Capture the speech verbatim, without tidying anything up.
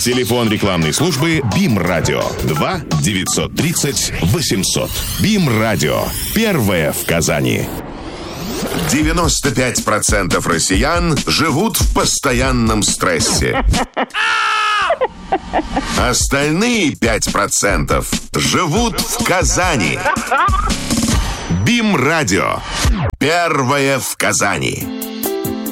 Телефон рекламной службы БИМ Радио два девятьсот тридцать восемьсот. БИМ Радио. Первое в Казани. девяносто пять процентов россиян живут в постоянном стрессе. Остальные пять процентов живут в Казани. БИМ Радио. Первое в Казани.